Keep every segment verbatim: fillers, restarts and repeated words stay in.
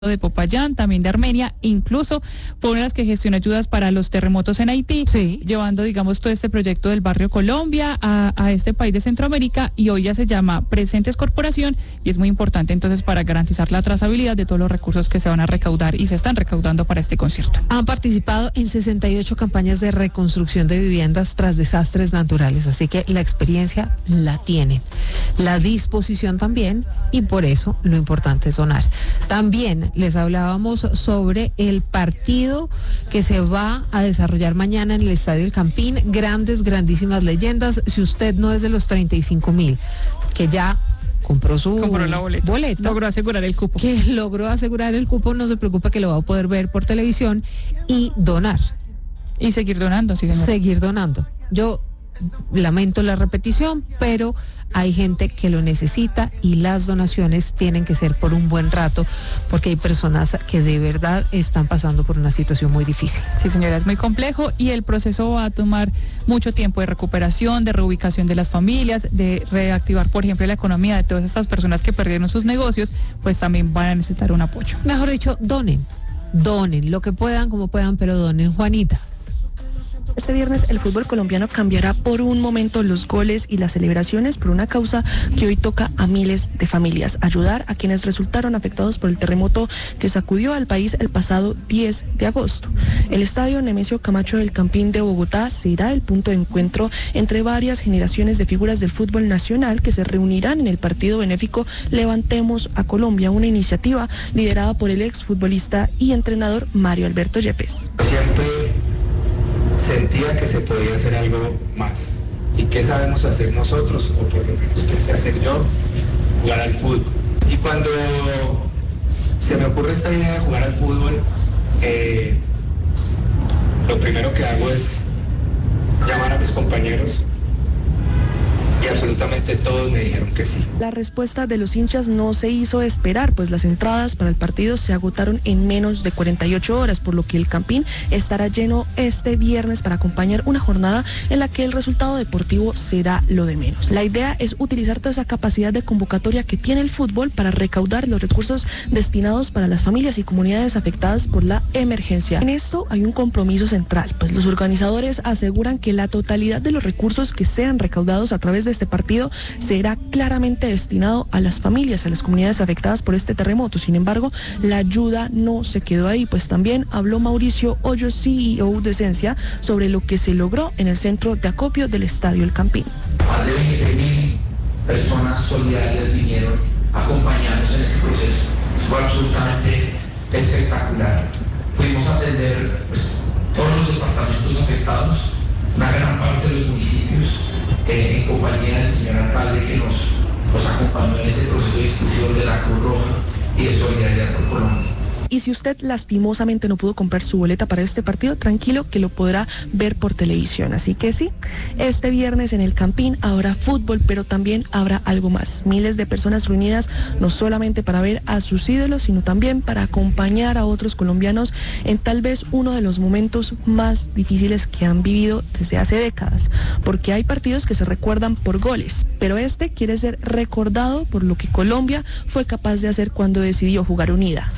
de Popayán, también de Armenia, incluso fue una de las que gestionó ayudas para los terremotos en Haití, sí. llevando, digamos, todo este proyecto del Barrio Colombia a, a este país de Centroamérica, y hoy ya se llama Presentes Corporación, y es muy importante entonces para garantizar la trazabilidad de todos los recursos que se van a recaudar y se están recaudando para este concierto. Han participado en sesenta y ocho campañas de reconstrucción de viviendas tras desastres naturales, así que la experiencia la tienen, la disposición también, y por eso lo importante es donar. También les hablábamos sobre el partido que se va a desarrollar mañana en el Estadio El Campín. Grandes, grandísimas leyendas. Si usted no es de los treinta y cinco mil que ya compró su compró la boleta, boleta, logró asegurar el cupo. Que logró asegurar el cupo, no se preocupe que lo va a poder ver por televisión y donar. Y seguir donando, sí, señor. Seguir donando. Yo lamento la repetición, pero hay gente que lo necesita y las donaciones tienen que ser por un buen rato, porque hay personas que de verdad están pasando por una situación muy difícil. Sí, señora, es muy complejo y el proceso va a tomar mucho tiempo de recuperación, de reubicación de las familias, de reactivar, por ejemplo, la economía de todas estas personas que perdieron sus negocios, pues también van a necesitar un apoyo. Mejor dicho, donen, donen, lo que puedan, como puedan, pero donen. Juanita. Este viernes el fútbol colombiano cambiará por un momento los goles y las celebraciones por una causa que hoy toca a miles de familias: ayudar a quienes resultaron afectados por el terremoto que sacudió al país el pasado diez de agosto. El estadio Nemesio Camacho del Campín de Bogotá será el punto de encuentro entre varias generaciones de figuras del fútbol nacional que se reunirán en el partido benéfico Levantemos a Colombia, una iniciativa liderada por el exfutbolista y entrenador Mario Alberto Yepes. Siempre sentía que se podía hacer algo más. ¿Y qué sabemos hacer nosotros? O por lo menos qué sé hacer yo: jugar al fútbol. Y cuando se me ocurre esta idea de jugar al fútbol, eh, lo primero que hago es llamar a mis compañeros, y absolutamente todos me dijeron que sí. La respuesta de los hinchas no se hizo esperar, pues las entradas para el partido se agotaron en menos de cuarenta y ocho horas, por lo que el Campín estará lleno este viernes para acompañar una jornada en la que el resultado deportivo será lo de menos. La idea es utilizar toda esa capacidad de convocatoria que tiene el fútbol para recaudar los recursos destinados para las familias y comunidades afectadas por la emergencia. En esto hay un compromiso central, pues los organizadores aseguran que la totalidad de los recursos que sean recaudados a través de este partido será claramente destinado a las familias, a las comunidades afectadas por este terremoto. Sin embargo, la ayuda no se quedó ahí, pues también habló Mauricio Hoyos, C E O de Esencia, sobre lo que se logró en el centro de acopio del Estadio El Campín. Más de veinte mil personas solidarias vinieron a acompañarnos en este proceso. Fue absolutamente espectacular. Pudimos atender pues, todos los departamentos afectados, una gran parte de los municipios, Eh, en compañía del señor alcalde que nos, nos acompañó en ese proceso de discusión de la Cruz Roja y de Solidaridad por Colombia. Y si usted lastimosamente no pudo comprar su boleta para este partido, tranquilo que lo podrá ver por televisión. Así que sí, este viernes en el Campín habrá fútbol, pero también habrá algo más. Miles de personas reunidas no solamente para ver a sus ídolos, sino también para acompañar a otros colombianos en tal vez uno de los momentos más difíciles que han vivido desde hace décadas. Porque hay partidos que se recuerdan por goles, pero este quiere ser recordado por lo que Colombia fue capaz de hacer cuando decidió jugar unida.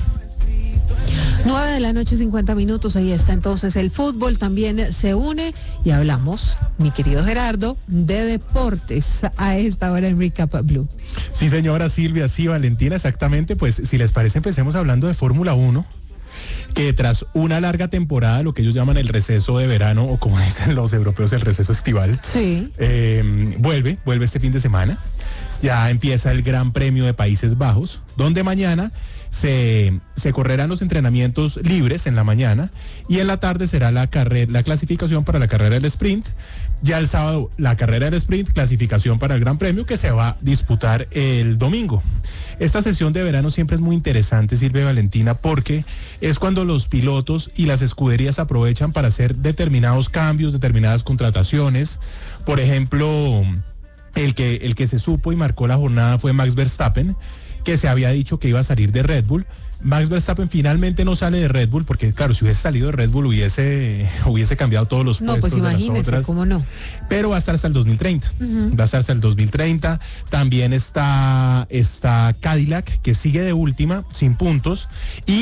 nueve de la noche, cincuenta minutos, ahí está entonces el fútbol, también se une y hablamos, mi querido Gerardo, de deportes a esta hora en Recap Blue. Sí, señora Silvia, sí, Valentina, exactamente. Pues si les parece, empecemos hablando de Fórmula uno, que tras una larga temporada, lo que ellos llaman el receso de verano, o como dicen los europeos, el receso estival, sí. eh, vuelve, vuelve este fin de semana. Ya empieza el Gran Premio de Países Bajos, donde mañana se, se correrán los entrenamientos libres en la mañana, y en la tarde será la carrera, la clasificación para la carrera del sprint. Ya el sábado la carrera del sprint, clasificación para el Gran Premio, que se va a disputar el domingo. Esta sesión de verano siempre es muy interesante, Silvia y Valentina, porque es cuando los pilotos y las escuderías aprovechan para hacer determinados cambios, determinadas contrataciones. Por ejemplo, el que, el que se supo y marcó la jornada fue Max Verstappen, que se había dicho que iba a salir de Red Bull. Max Verstappen finalmente no sale de Red Bull porque, claro, si hubiese salido de Red Bull hubiese, hubiese cambiado todos los No, puestos pues de las imagínese, otras. ¿cómo no? Pero va a estar hasta el dos mil treinta. Ujú. Va a estar hasta el dos mil treinta. También está, está Cadillac, que sigue de última, sin puntos. Y